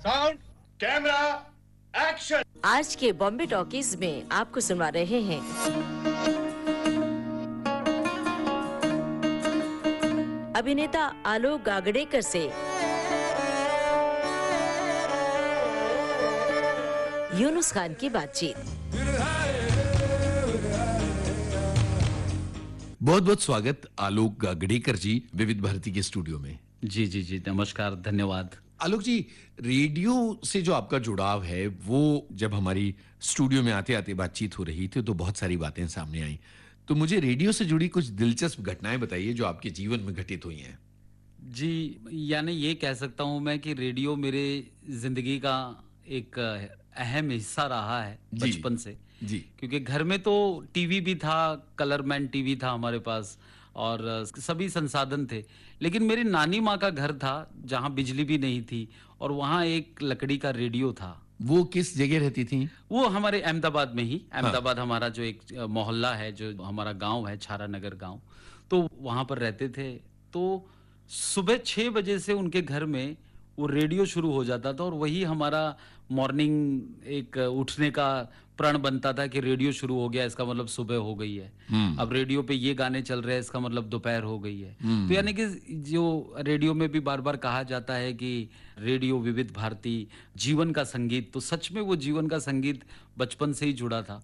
Sound, camera, action. आज के Bombay talkies में आपको सुनवा रहे हैं अभिनेता आलोक गागड़ेकर से यूनुस खान की बातचीत। बहुत बहुत स्वागत आलोक गागड़ेकर जी विविध भारती के स्टूडियो में। जी नमस्कार, धन्यवाद। आलोक जी, रेडियो से जो आपका जुड़ाव है वो जब हमारी स्टूडियो में आते आते बातचीत हो रही थी तो बहुत सारी बातें सामने आई। तो मुझे रेडियो से जुड़ी कुछ दिलचस्प घटनाएं बताइए जो आपके जीवन में घटित हुई हैं। जी, यानी ये कह सकता हूँ मैं कि रेडियो मेरे जिंदगी का एक अहम हिस्सा रहा है बचपन से जी। क्योंकि घर में तो टीवी भी था, कलरमैन टीवी था हमारे पास और सभी संसाधन थे, लेकिन मेरी नानी माँ का घर था जहाँ बिजली भी नहीं थी और वहाँ एक लकड़ी का रेडियो था। वो किस जगह रहती थी? वो हमारे अहमदाबाद में ही, अहमदाबाद हमारा जो एक मोहल्ला है, जो हमारा गांव है, छारा नगर गांव, तो वहाँ पर रहते थे। तो सुबह 6 बजे से उनके घर में वो रेडियो शुरू हो जाता था और वही हमारा मॉर्निंग एक उठने का प्रण बनता था कि रेडियो शुरू हो गया, इसका मतलब सुबह हो गई है। अब रेडियो पे ये गाने चल रहे हैं, इसका मतलब दोपहर हो गई है। तो यानी कि जो रेडियो में भी बार बार कहा जाता है कि रेडियो विविध भारती जीवन का संगीत, तो सच में वो जीवन का संगीत बचपन से ही जुड़ा था।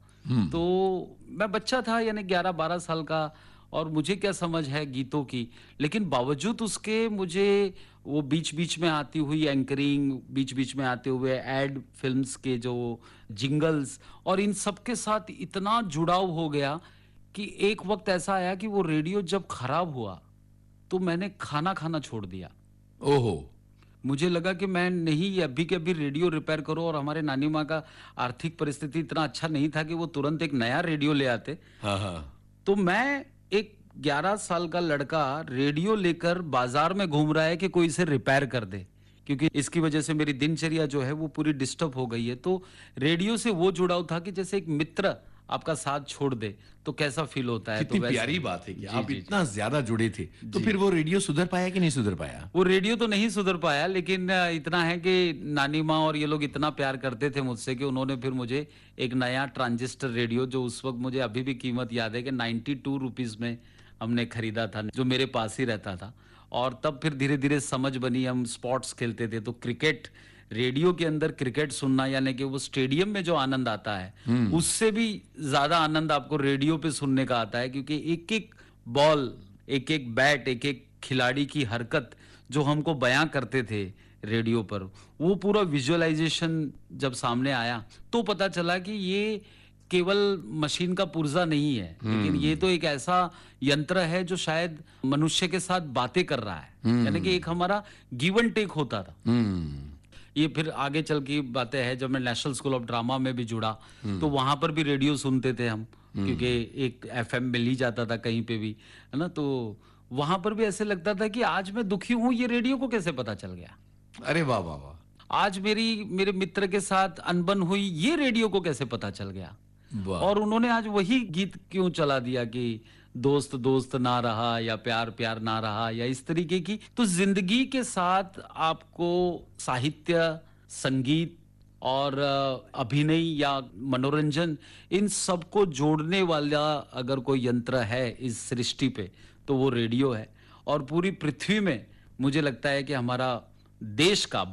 तो मैं बच्चा था, यानी 11-12 साल का, और मुझे क्या समझ है गीतों की, लेकिन बावजूद उसके मुझे वो बीच बीच में आती हुई एंकरिंग, बीच बीच में आते हुए एड फिल्म्स के जो जिंगल्स और इन सब के साथ इतना जुड़ाव हो गया कि एक वक्त ऐसा आया कि वो रेडियो जब खराब हुआ तो मैंने खाना खाना छोड़ दिया। ओहो। मुझे लगा कि मैं नहीं अभी के अभी रेडियो रिपेयर करो, और हमारे नानी माँ का आर्थिक परिस्थिति इतना अच्छा नहीं था कि वो तुरंत एक नया रेडियो ले आते। हाँ। तो मैं एक 11 साल का लड़का रेडियो लेकर बाजार में घूम रहा है कि कोई इसे रिपेयर कर दे, क्योंकि इसकी वजह से मेरी दिनचर्या जो है वो पूरी डिस्टर्ब हो गई है। तो रेडियो से वो जुड़ाव था कि जैसे एक मित्र आपका साथ छोड़ दे तो कैसा फील होता है। कितनी तो प्यारी बात है कि आप जी, इतना ज्यादा जुड़े थे। तो फिर वो रेडियो सुधर पाया कि नहीं सुधर पाया? वो रेडियो तो नहीं सुधर पाया, लेकिन इतना है कि नानी माँ और ये लोग इतना प्यार करते थे मुझसे कि उन्होंने फिर मुझे एक नया ट्रांजिस्टर रेडियो, जो उस वक्त मुझे अभी भी कीमत याद है कि 92 रुपीज में हमने खरीदा था, जो मेरे पास ही रहता था। और तब फिर धीरे धीरे समझ बनी, हम स्पोर्ट्स खेलते थे तो क्रिकेट, रेडियो के अंदर क्रिकेट सुनना, यानी कि वो स्टेडियम में जो आनंद आता है उससे भी ज्यादा आनंद आपको रेडियो पे सुनने का आता है, क्योंकि एक एक बॉल, एक एक बैट, एक एक खिलाड़ी की हरकत जो हमको बयां करते थे रेडियो पर, वो पूरा विजुअलाइजेशन जब सामने आया तो पता चला कि ये केवल मशीन का पुर्जा नहीं है, लेकिन ये तो एक ऐसा यंत्र है जो शायद मनुष्य के साथ बातें कर रहा है। यानी कि एक हमारा गिव एंड टेक होता था। ये फिर आगे चल की बातें हैं, जब मैं नेशनल स्कूल ऑफ ड्रामा में भी जुड़ा तो वहां पर भी रेडियो सुनते थे हम, क्योंकि एक एफएम मिल ही जाता था कहीं पे भी, है ना। तो वहां पर भी ऐसे लगता था कि आज मैं दुखी हूं, ये रेडियो को कैसे पता चल गया। अरे वाह वाह वाह। आज मेरे मित्र के साथ अनबन हुई, ये रेडियो को कैसे पता चल गया। और उन्होंने आज वही गीत क्यों चला दिया कि दोस्त दोस्त ना रहा, या प्यार प्यार ना रहा, या इस तरीके की। तो जिंदगी के साथ आपको साहित्य, संगीत और अभिनय या मनोरंजन, इन सबको जोड़ने वाला अगर कोई यंत्र है इस सृष्टि पे तो वो रेडियो है। और पूरी पृथ्वी में मुझे लगता है कि हमारा देश का,